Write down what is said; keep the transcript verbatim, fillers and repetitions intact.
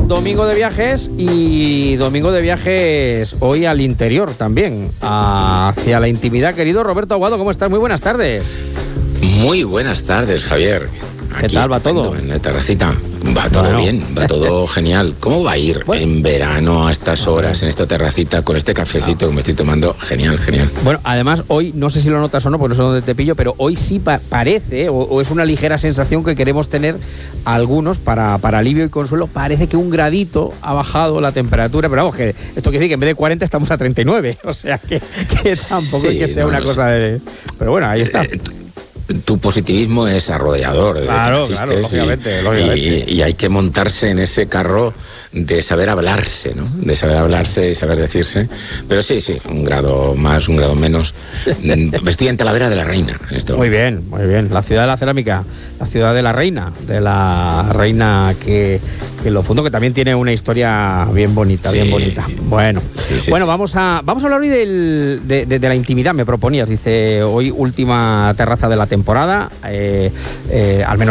domingo de viajes y domingo de viajes hoy al interior también, hacia la intimidad. Querido Roberto Aguado, ¿cómo estás? Muy buenas tardes. Muy buenas tardes, Javier. ¿Qué Aquí tal va todo? En la terracita. Va todo Bueno. bien, va todo genial. ¿Cómo va a ir Bueno. en verano a estas horas, en esta terracita, con este cafecito que me estoy tomando? Genial, genial. Bueno, además hoy, no sé si lo notas o no, porque no sé dónde te pillo, pero hoy sí pa- parece, o, o es una ligera sensación que queremos tener algunos para, para alivio y consuelo. Parece que un gradito ha bajado la temperatura, pero vamos, que esto quiere decir que en vez de cuarenta estamos a treinta y nueve, o sea que, que tampoco Sí, hay que sea no, una no cosa de... Pero bueno, ahí está. Eh, tu, tu positivismo es arrollador. desde Claro, que claro, naciste, lógicamente, y, lógicamente. Y, y hay que montarse en ese carro de saber hablarse, ¿no? De saber hablarse y saber decirse. Pero sí, sí, un grado más, un grado menos. Estoy en Talavera de la Reina. Esto. Muy bien, muy bien. La ciudad de la cerámica, la ciudad de la reina, de la reina que, que lo fundó, que también tiene una historia bien bonita, Sí. bien bonita. Bueno, Sí, sí, bueno, sí. vamos a vamos a hablar hoy del, de, de, de la intimidad, me proponías. Dice, hoy última terraza de la temporada, eh, eh, al menos